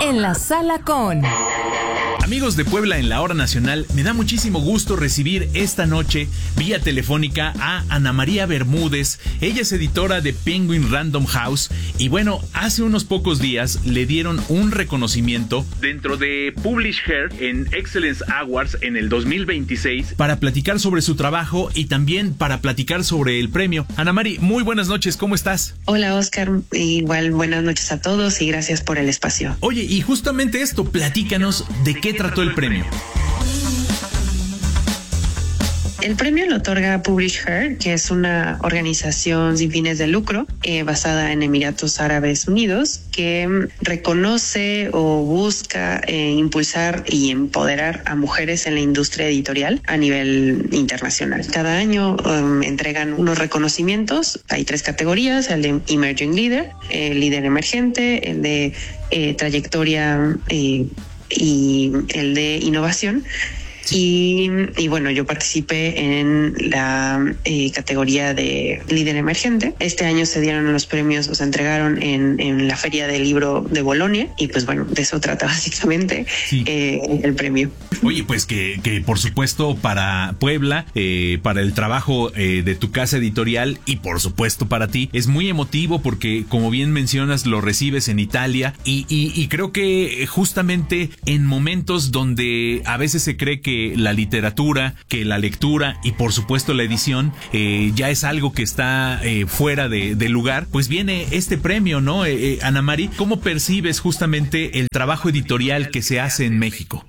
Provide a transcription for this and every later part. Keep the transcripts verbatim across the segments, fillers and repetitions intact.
En la sala con... Amigos de Puebla en la Hora Nacional, me da muchísimo gusto recibir esta noche vía telefónica a Ana María Bermúdez. Ella es editora de Penguin Random House y bueno, hace unos pocos días le dieron un reconocimiento dentro de Publish Her en Excellence Awards en el dos mil veintiséis para platicar sobre su trabajo y también para platicar sobre el premio. Ana María, muy buenas noches, ¿cómo estás? Hola Oscar, igual buenas noches a todos y gracias por el espacio. Oye, y justamente esto, platícanos de qué trató el premio. El premio lo otorga Publish Her, que es una organización sin fines de lucro eh, basada en Emiratos Árabes Unidos, que reconoce o busca eh, impulsar y empoderar a mujeres en la industria editorial a nivel internacional. Cada año um, entregan unos reconocimientos. Hay tres categorías: el de Emerging Leader, el líder emergente, el de eh, trayectoria eh, y el de innovación. Y, y bueno, yo participé en la eh, categoría de líder emergente. Este año se dieron los premios, o se entregaron en, en la Feria del Libro de Bolonia y pues bueno, de eso trata básicamente sí. eh, el premio. Oye, pues que, que por supuesto para Puebla, eh, para el trabajo eh, de tu casa editorial y por supuesto para ti, es muy emotivo porque como bien mencionas lo recibes en Italia y, y, y creo que justamente en momentos donde a veces se cree que la literatura, que la lectura y por supuesto la edición eh, ya es algo que está eh, fuera de, de lugar, pues viene este premio, ¿no? Eh, eh, Ana María, ¿cómo percibes justamente el trabajo editorial que se hace en México?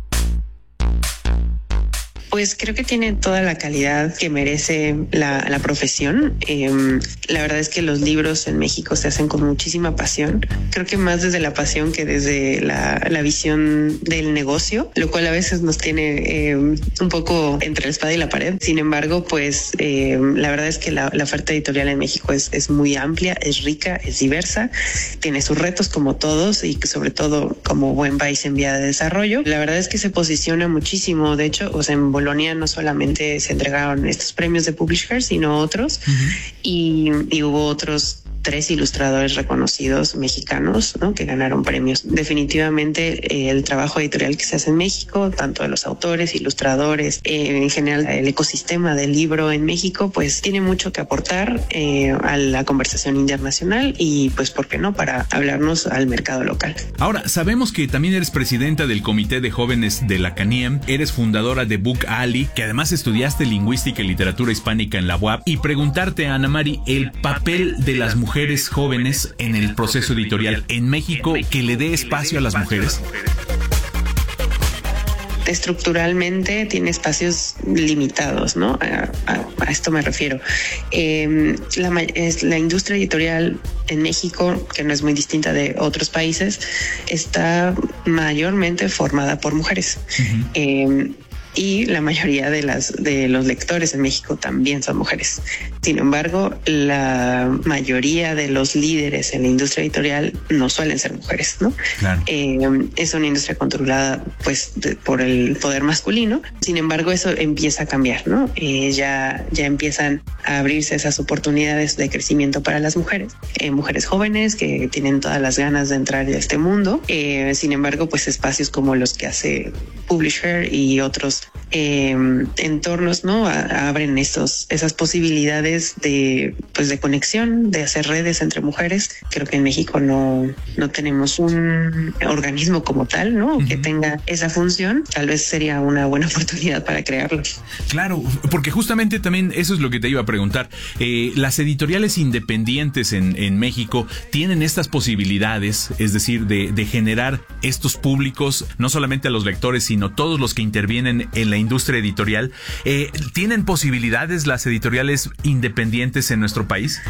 Pues creo que tiene toda la calidad que merece la, la profesión. Eh, la verdad es que los libros en México se hacen con muchísima pasión. Creo que más desde la pasión que desde la, la visión del negocio, lo cual a veces nos tiene eh, un poco entre la espada y la pared. Sin embargo, pues eh, la verdad es que la, la oferta editorial en México es, es muy amplia, es rica, es diversa, tiene sus retos como todos y sobre todo como buen país en vía de desarrollo. La verdad es que se posiciona muchísimo. De hecho, o sea, en Bolonia no solamente se entregaron estos premios de Publish Her, sino otros, uh-huh. y, y hubo otros tres ilustradores reconocidos mexicanos, ¿no?, que ganaron premios. Definitivamente eh, el trabajo editorial que se hace en México, tanto de los autores, ilustradores, eh, en general el ecosistema del libro en México, pues tiene mucho que aportar eh, a la conversación internacional y pues, ¿por qué no?, para hablarnos al mercado local. Ahora, sabemos que también eres presidenta del Comité de Jóvenes de la CANIEM, eres fundadora de Book Alley, que además estudiaste lingüística y literatura hispánica en la U A P, y preguntarte, Ana María, el papel de las mujeres mujeres jóvenes en el proceso editorial en México, que le dé espacio a las mujeres. Estructuralmente tiene espacios limitados, ¿no? A, a, a esto me refiero. Eh, la, es, la industria editorial en México, que no es muy distinta de otros países, está mayormente formada por mujeres. Uh-huh. Eh, y la mayoría de las de los lectores en México también son mujeres. Sin embargo, la mayoría de los líderes en la industria editorial no suelen ser mujeres, ¿no? Claro. Eh, es una industria controlada, pues, de, por el poder masculino. Sin embargo, eso empieza a cambiar, ¿no? Eh, ya ya empiezan a abrirse esas oportunidades de crecimiento para las mujeres, eh, mujeres jóvenes que tienen todas las ganas de entrar a este mundo. Eh, sin embargo, pues espacios como los que hace Publish Her y otros Eh, entornos, ¿no?, a, abren estos, esas posibilidades de, pues, de conexión, de hacer redes entre mujeres. Creo que en México no, no tenemos un organismo como tal, ¿no?, uh-huh. que tenga esa función. Tal vez sería una buena oportunidad para crearlo. Claro, porque justamente también eso es lo que te iba a preguntar. Eh, las editoriales independientes en, en México tienen estas posibilidades, es decir, de, de generar estos públicos, no solamente a los lectores, sino todos los que intervienen en la industria editorial. Eh, ¿Tienen posibilidades las editoriales independientes en nuestro país?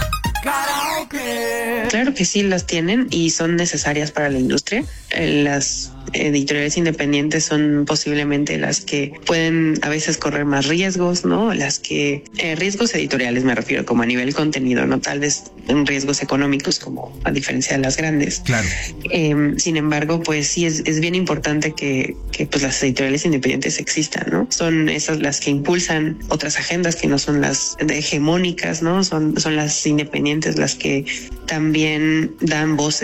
Claro que sí las tienen y son necesarias para la industria. Las editoriales independientes son posiblemente las que pueden a veces correr más riesgos, ¿no? Las que eh, riesgos editoriales me refiero, como a nivel contenido, no tal vez riesgos económicos como a diferencia de las grandes. Claro. Eh, sin embargo, pues sí es, es bien importante que, que pues las editoriales independientes existan, ¿no? Son esas las que impulsan otras agendas que no son las hegemónicas, ¿no? Son, son las independientes las que también dan voces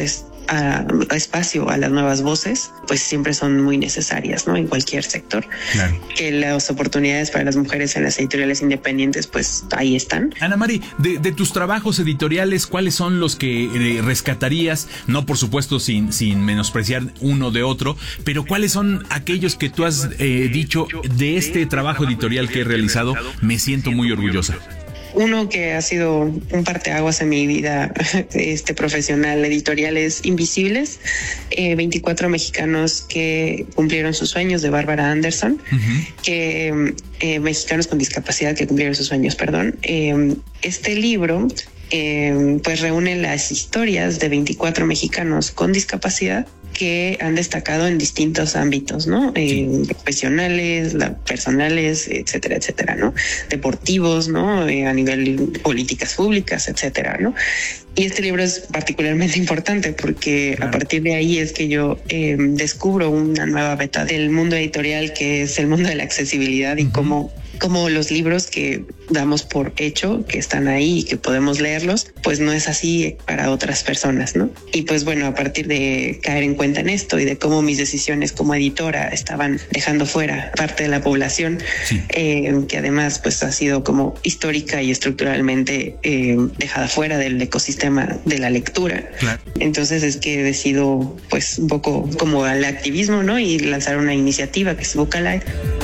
a, a espacio a las nuevas voces, pues siempre son muy necesarias, ¿no? En cualquier sector. Claro. Que las oportunidades para las mujeres en las editoriales independientes, pues ahí están. Ana Mari, de, de tus trabajos editoriales, ¿cuáles son los que eh, rescatarías? No, por supuesto, sin, sin menospreciar uno de otro, pero ¿cuáles son aquellos que tú has eh, dicho de este trabajo editorial que he realizado? Me siento muy orgullosa. Uno que ha sido un parteaguas en mi vida este, profesional editorial es Invisibles, eh, veinticuatro mexicanos que cumplieron sus sueños, de Bárbara Anderson, uh-huh. que eh, mexicanos con discapacidad que cumplieron sus sueños, perdón. Eh, este libro eh, pues reúne las historias de veinticuatro mexicanos con discapacidad que han destacado en distintos ámbitos, ¿no? Sí. Eh, profesionales, la, personales, etcétera, etcétera, ¿no? Deportivos, ¿no? Eh, a nivel políticas públicas, etcétera, ¿no? Y este libro es particularmente importante porque claro. a partir de ahí es que yo eh, descubro una nueva beta del mundo editorial, que es el mundo de la accesibilidad, y uh-huh. cómo como los libros que damos por hecho, que están ahí y que podemos leerlos, pues no es así para otras personas, ¿no? Y pues bueno, a partir de caer en cuenta en esto y de cómo mis decisiones como editora estaban dejando fuera parte de la población, sí. eh, que además pues ha sido como histórica y estructuralmente eh, dejada fuera del ecosistema de la lectura. Claro. Entonces es que decido pues un poco como al activismo, ¿no? Y lanzar una iniciativa que es Book Alive.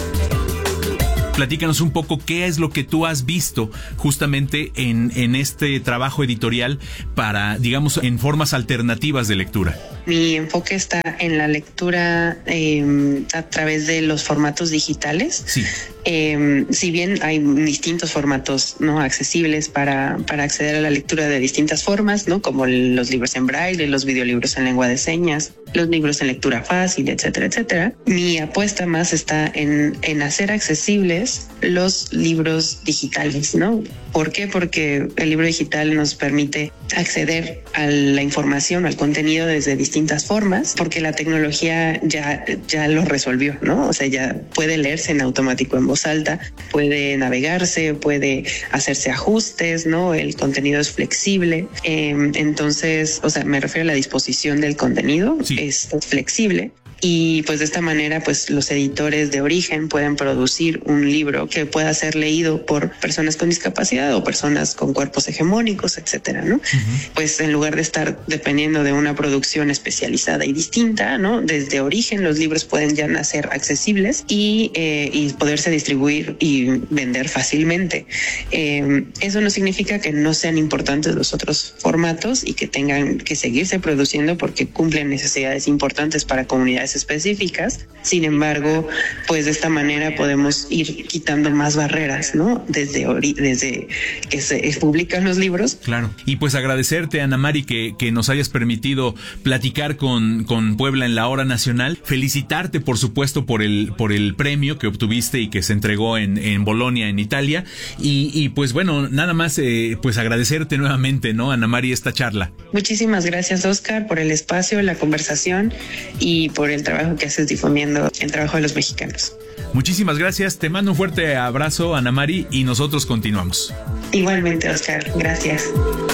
Platícanos un poco qué es lo que tú has visto justamente en, en este trabajo editorial para, digamos, en formas alternativas de lectura. Mi enfoque está en la lectura eh, a través de los formatos digitales. Sí. Eh, si bien hay distintos formatos, ¿no?, accesibles para, para acceder a la lectura de distintas formas, ¿no?, como los libros en braille, los videolibros en lengua de señas, los libros en lectura fácil, etcétera, etcétera. Mi apuesta más está en, en hacer accesibles los libros digitales, ¿no? ¿Por qué? Porque el libro digital nos permite acceder a la información, al contenido desde distintas formas, porque la tecnología ya, ya lo resolvió, ¿no? O sea, ya puede leerse en automático en voz alta, puede navegarse, puede hacerse ajustes, ¿no? El contenido es flexible. Eh, entonces, o sea, me refiero a la disposición del contenido, sí. es, es flexible. Y pues de esta manera, pues los editores de origen pueden producir un libro que pueda ser leído por personas con discapacidad o personas con cuerpos hegemónicos, etcétera, ¿no? Uh-huh. Pues en lugar de estar dependiendo de una producción especializada y distinta, ¿no? Desde origen los libros pueden ya nacer accesibles y, eh, y poderse distribuir y vender fácilmente. Eh, eso no significa que no sean importantes los otros formatos y que tengan que seguirse produciendo porque cumplen necesidades importantes para comunidades específicas. Sin embargo, pues de esta manera podemos ir quitando más barreras, ¿no? Desde, ori- desde que se publican los libros. Claro. Y pues agradecerte, Ana Mari, que, que nos hayas permitido platicar con, con Puebla en la Hora Nacional. Felicitarte, por supuesto, por el, por el premio que obtuviste y que se entregó en, en Bolonia, en Italia. Y, y pues bueno, nada más, eh, pues agradecerte nuevamente, ¿no, Ana Mari, esta charla? Muchísimas gracias, Oscar, por el espacio, la conversación y por el trabajo que haces difundiendo el trabajo de los mexicanos. Muchísimas gracias, te mando un fuerte abrazo, Ana Mari, y nosotros continuamos. Igualmente, Oscar, gracias.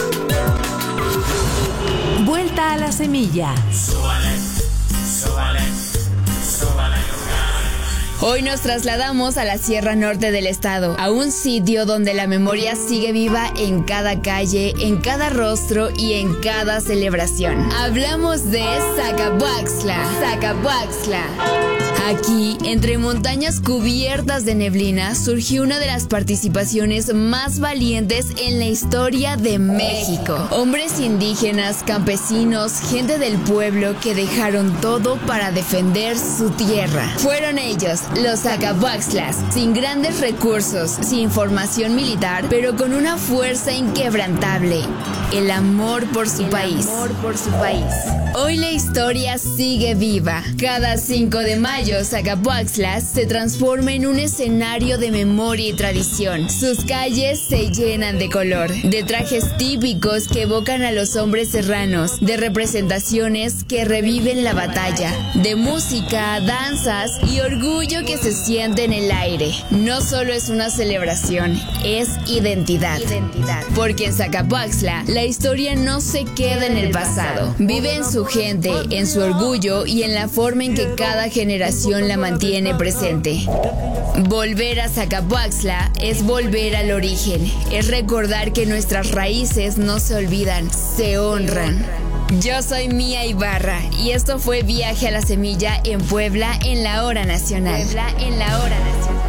Vuelta a la semilla. Súbale, súbale, súbale. Hoy nos trasladamos a la Sierra Norte del estado, a un sitio donde la memoria sigue viva en cada calle, en cada rostro y en cada celebración. Hablamos de Zacapuaxtla. Zacapuaxtla. Aquí, entre montañas cubiertas de neblina, surgió una de las participaciones más valientes en la historia de México. Hombres indígenas, campesinos, gente del pueblo que dejaron todo para defender su tierra. Fueron ellos, los Zacapuaxtlas, sin grandes recursos, sin formación militar, pero con una fuerza inquebrantable: el amor por su el país. Amor por su país. Hoy la historia sigue viva. Cada cinco de mayo ello, Zacapuaxtla se transforma en un escenario de memoria y tradición. Sus calles se llenan de color, de trajes típicos que evocan a los hombres serranos, de representaciones que reviven la batalla, de música, danzas y orgullo que se siente en el aire. No solo es una celebración, es identidad. Identidad. Porque en Zacapuaxtla la historia no se queda en el pasado. Vive en su gente, en su orgullo y en la forma en que cada generación la mantiene presente. Volver a Zacapuaxtla es volver al origen, es recordar que nuestras raíces no se olvidan, se honran. Yo soy Mía Ibarra y esto fue Viaje a la Semilla en Puebla en la Hora Nacional. Puebla en la Hora Nacional.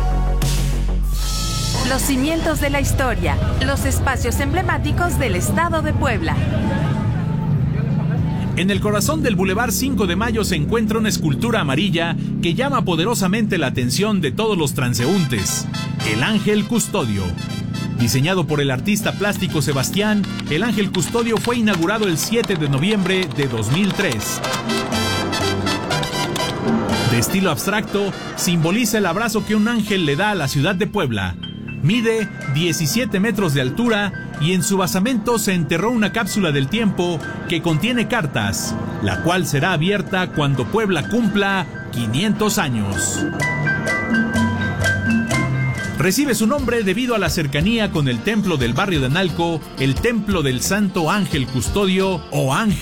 Los cimientos de la historia, los espacios emblemáticos del estado de Puebla. En el corazón del Boulevard cinco de Mayo se encuentra una escultura amarilla que llama poderosamente la atención de todos los transeúntes: el Ángel Custodio. Diseñado por el artista plástico Sebastián, el Ángel Custodio fue inaugurado el siete de noviembre de dos mil tres. De estilo abstracto, simboliza el abrazo que un ángel le da a la ciudad de Puebla. Mide diecisiete metros de altura y en su basamento se enterró una cápsula del tiempo que contiene cartas, la cual será abierta cuando Puebla cumpla quinientos años. Recibe su nombre debido a la cercanía con el templo del barrio de Analco, el templo del Santo Ángel Custodio o Ángel